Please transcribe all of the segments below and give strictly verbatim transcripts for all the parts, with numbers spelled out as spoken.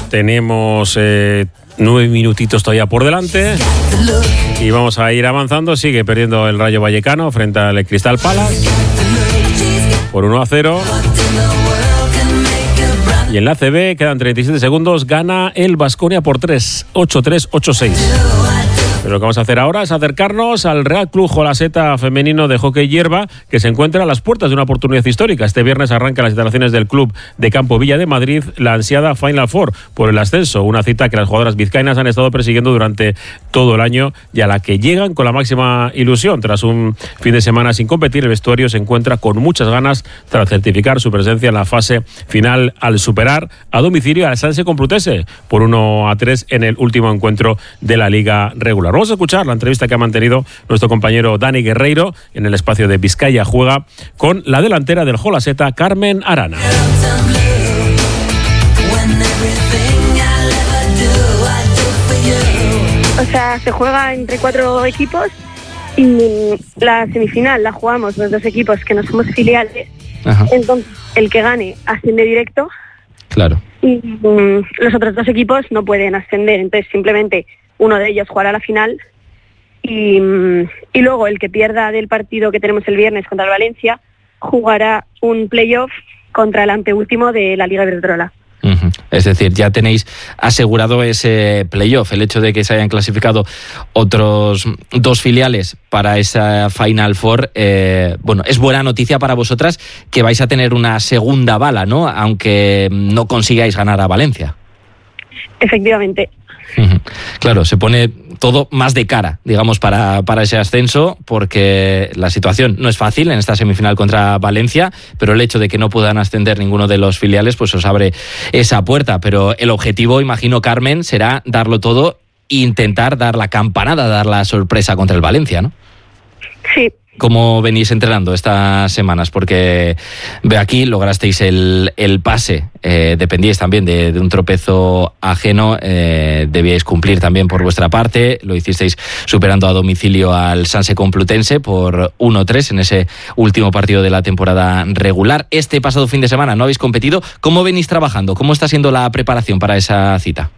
tenemos eh, nueve minutitos todavía por delante y vamos a ir avanzando. Sigue perdiendo el Rayo Vallecano frente al Crystal Palace por uno a cero. Y en la A C B quedan treinta y siete segundos, gana el Baskonia por tres, ocho tres, ocho seis. Pero lo que vamos a hacer ahora es acercarnos al Real Club Jolaseta femenino de hockey hierba, que se encuentra a las puertas de una oportunidad histórica. Este viernes arranca las instalaciones del Club de Campo Villa de Madrid la ansiada Final Four por el ascenso, una cita que las jugadoras vizcaínas han estado persiguiendo durante todo el año y a la que llegan con la máxima ilusión. Tras un fin de semana sin competir, el vestuario se encuentra con muchas ganas tras certificar su presencia en la fase final al superar a domicilio al Sanse Complutense por uno a tres en el último encuentro de la liga regular. Vamos a escuchar la entrevista que ha mantenido nuestro compañero Dani Guerreiro en el espacio de Vizcaya Juega con la delantera del Jolaseta, Carmen Arana. O sea, se juega entre cuatro equipos y la semifinal la jugamos los dos equipos que no somos filiales. Ajá. Entonces el que gane asciende directo. Claro. Y um, los otros dos equipos no pueden ascender, entonces simplemente uno de ellos jugará la final y, y luego el que pierda del partido que tenemos el viernes contra el Valencia jugará un playoff contra el anteúltimo de la Liga Iberdrola. Uh-huh. Es decir, ya tenéis asegurado ese playoff. El hecho de que se hayan clasificado otros dos filiales para esa Final Four, eh, bueno, es buena noticia para vosotras, que vais a tener una segunda bala, ¿no? Aunque no consigáis ganar a Valencia. Efectivamente. Uh-huh. Claro, se pone todo más de cara, digamos, para, para ese ascenso, porque la situación no es fácil en esta semifinal contra Valencia, pero el hecho de que no puedan ascender ninguno de los filiales, pues os abre esa puerta. Pero el objetivo, imagino, Carmen, será darlo todo e intentar dar la campanada, dar la sorpresa contra el Valencia, ¿no? Sí. ¿Cómo venís entrenando estas semanas? Porque veo aquí, lograsteis el, el pase, eh, dependíais también de, de un tropezo ajeno, eh, debíais cumplir también por vuestra parte, lo hicisteis superando a domicilio al Sanse Complutense por uno tres en ese último partido de la temporada regular. Este pasado fin de semana no habéis competido. ¿Cómo venís trabajando? ¿Cómo está siendo la preparación para esa cita?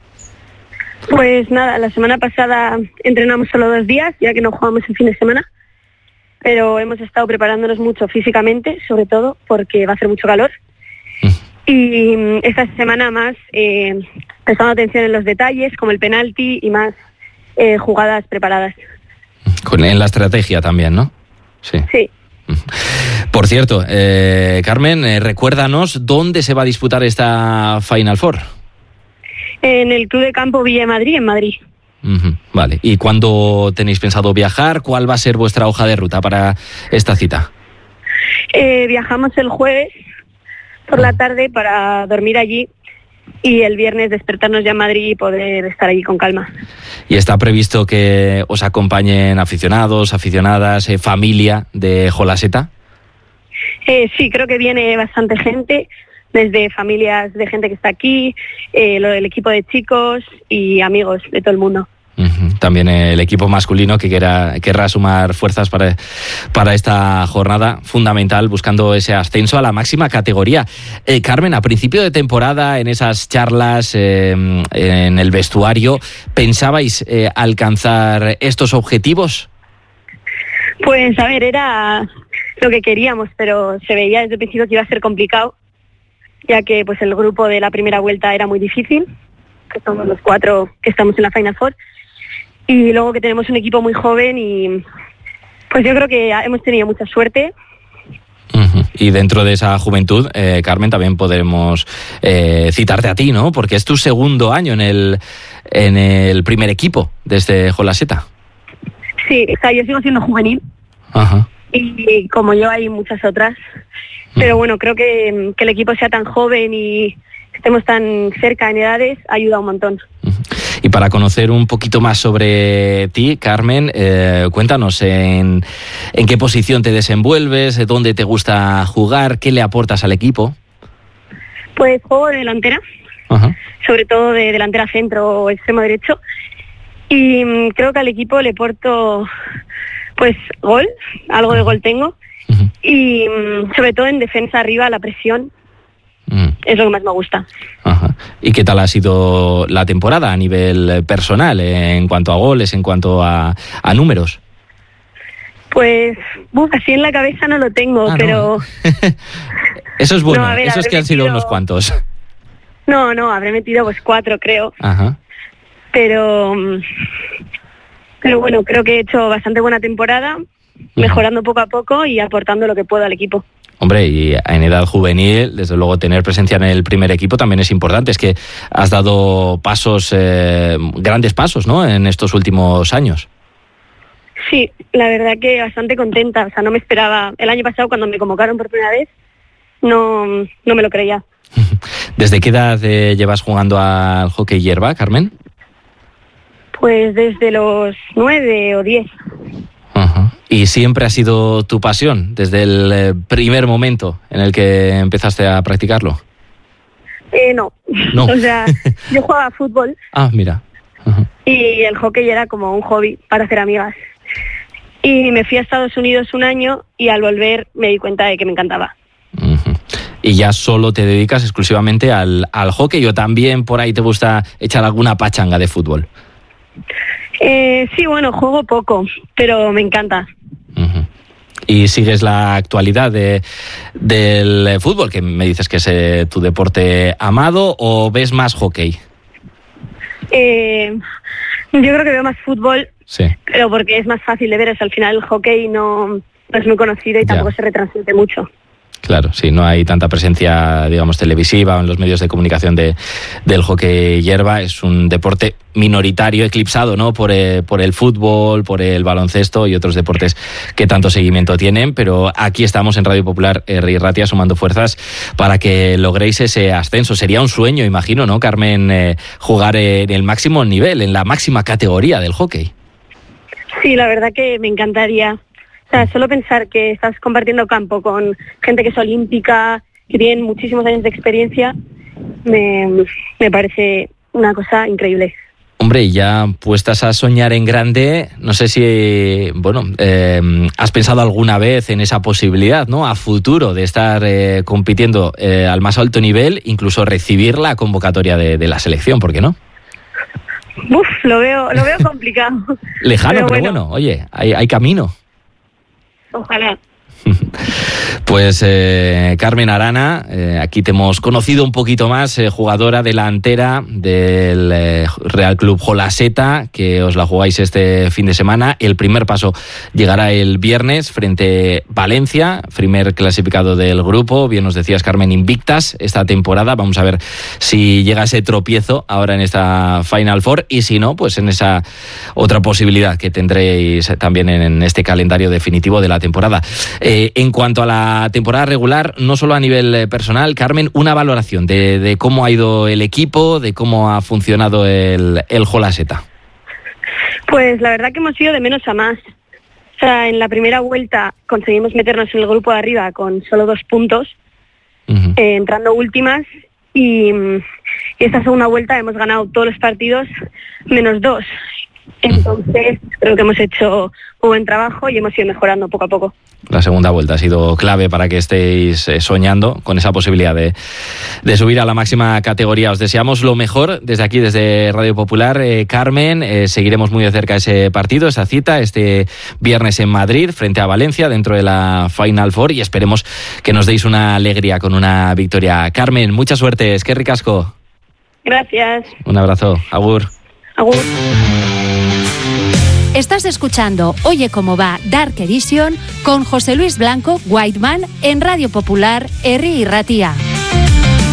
Pues nada, la semana pasada entrenamos solo dos días, ya que no jugamos el fin de semana. Pero hemos estado preparándonos mucho físicamente, sobre todo porque va a hacer mucho calor. Mm. Y esta semana más eh, prestando atención en los detalles, como el penalti y más eh, jugadas preparadas. Con, en la estrategia también, ¿no? Sí. Sí. Por cierto, eh, Carmen, eh, recuérdanos dónde se va a disputar esta Final Four. En el Club de Campo Villa de Madrid, en Madrid. Uh-huh. Vale. ¿Y cuándo tenéis pensado viajar? ¿Cuál va a ser vuestra hoja de ruta para esta cita? Eh, viajamos el jueves por la tarde para dormir allí y el viernes despertarnos ya en Madrid y poder estar allí con calma. ¿Y está previsto que os acompañen aficionados, aficionadas, eh, familia de Jolaseta? Eh, sí, creo que viene bastante gente, desde familias de gente que está aquí, eh, lo del equipo de chicos y amigos de todo el mundo. Uh-huh. También el equipo masculino que quiera, querrá sumar fuerzas para, para esta jornada fundamental, buscando ese ascenso a la máxima categoría. Eh, Carmen, a principio de temporada, en esas charlas, eh, en el vestuario, ¿pensabais eh, alcanzar estos objetivos? Pues a ver, era lo que queríamos, pero se veía desde el principio que iba a ser complicado, ya que pues el grupo de la primera vuelta era muy difícil, que somos los cuatro que estamos en la Final Four, y luego que tenemos un equipo muy joven y pues yo creo que hemos tenido mucha suerte. Uh-huh. Y dentro de esa juventud, eh, Carmen, también podremos eh, citarte a ti, ¿no? Porque es tu segundo año en el, en el primer equipo desde Jolaseta. Sí, o sea, yo sigo siendo juvenil. Uh-huh. Y como yo hay muchas otras. Pero bueno, creo que, que el equipo sea tan joven y estemos tan cerca en edades ayuda un montón. Y para conocer un poquito más sobre ti, Carmen, eh, cuéntanos en, en qué posición te desenvuelves, dónde te gusta jugar, qué le aportas al equipo. Pues juego de delantera, uh-huh. sobre todo de delantera centro o extremo derecho. Y um, creo que al equipo le aporto pues gol, algo de gol tengo. Uh-huh. Y um, sobre todo en defensa arriba, la presión. Uh-huh. es lo que más me gusta. Ajá. ¿Y qué tal ha sido la temporada a nivel personal, eh, en cuanto a goles, en cuanto a, a números? Pues uf, así en la cabeza no lo tengo, ah, pero... No. Eso es bueno, no, ver, eso es que han sido metido... unos cuantos. No, no, habré metido pues cuatro, creo. Ajá. Pero... Pero bueno, creo que he hecho bastante buena temporada, mejorando poco a poco y aportando lo que puedo al equipo. Hombre, y en edad juvenil, desde luego, tener presencia en el primer equipo también es importante. Es que has dado pasos, eh, grandes pasos, ¿no?, en estos últimos años. Sí, la verdad que bastante contenta. O sea, no me esperaba. El año pasado, cuando me convocaron por primera vez, no, no me lo creía. ¿Desde qué edad eh, llevas jugando al hockey hierba, Carmen? Pues desde los nueve o diez. Uh-huh. ¿Y siempre ha sido tu pasión, desde el eh, primer momento en el que empezaste a practicarlo? Eh, no. no. O sea, yo jugaba fútbol. Ah, mira. Uh-huh. Y el hockey era como un hobby para hacer amigas. Y me fui a Estados Unidos un año y al volver me di cuenta de que me encantaba. Uh-huh. ¿Y ya solo te dedicas exclusivamente al, al hockey o también por ahí te gusta echar alguna pachanga de fútbol? Eh, sí, bueno, juego poco, pero me encanta. Uh-huh. ¿Y sigues la actualidad de, del fútbol, que me dices que es eh, tu deporte amado, o ves más hockey? Eh, yo creo que veo más fútbol, sí, pero porque es más fácil de ver. O sea, al final el hockey no, no es muy conocido y tampoco ya se retransmite mucho. Claro, sí, no hay tanta presencia, digamos, televisiva o en los medios de comunicación de, del hockey hierba. Es un deporte minoritario, eclipsado, ¿no?, por, eh, por el fútbol, por el baloncesto y otros deportes que tanto seguimiento tienen. Pero aquí estamos en Radio Popular, Herri Ratia, sumando fuerzas para que logréis ese ascenso. Sería un sueño, imagino, ¿no, Carmen, eh, jugar en el máximo nivel, en la máxima categoría del hockey? Sí, la verdad que me encantaría. O sea, solo pensar que estás compartiendo campo con gente que es olímpica, que tienen muchísimos años de experiencia, me, me parece una cosa increíble. Hombre, y ya puestas a soñar en grande, no sé si, bueno, eh, has pensado alguna vez en esa posibilidad, ¿no?, a futuro de estar eh, compitiendo eh, al más alto nivel, incluso recibir la convocatoria de, de la selección, ¿por qué no? Uf, lo veo, lo veo complicado. Lejano, pero, pero bueno, bueno, oye, hay, hay camino. Ojalá. Pues eh, Carmen Arana, eh, aquí te hemos conocido un poquito más, eh, jugadora delantera del eh, Real Club Jolaseta, que os la jugáis este fin de semana. El primer paso llegará el viernes frente Valencia, primer clasificado del grupo. Bien nos decías, Carmen, invictas esta temporada. Vamos a ver si llega ese tropiezo ahora en esta Final Four, y si no, pues en esa otra posibilidad que tendréis también en este calendario definitivo de la temporada. Eh, en cuanto a la temporada regular, no solo a nivel personal, Carmen, una valoración de, de cómo ha ido el equipo, de cómo ha funcionado el, el Jolaseta. Pues la verdad que hemos ido de menos a más. O sea, en la primera vuelta conseguimos meternos en el grupo de arriba con solo dos puntos, uh-huh. eh, entrando últimas, y, y esta segunda vuelta hemos ganado todos los partidos menos dos. Entonces creo que hemos hecho un buen trabajo y hemos ido mejorando poco a poco. La segunda vuelta ha sido clave para que estéis soñando con esa posibilidad de, de subir a la máxima categoría. Os deseamos lo mejor desde aquí, desde Radio Popular. Eh, Carmen, eh, seguiremos muy de cerca ese partido, esa cita, este viernes en Madrid, frente a Valencia, dentro de la Final Four, y esperemos que nos deis una alegría con una victoria. Carmen, mucha suerte, es que ricasco. Gracias. Un abrazo, agur. Agur. Estás escuchando Oye Cómo Va Dark Edition con José Luis Blanco, Whiteman, en Radio Popular, Herri Ratia.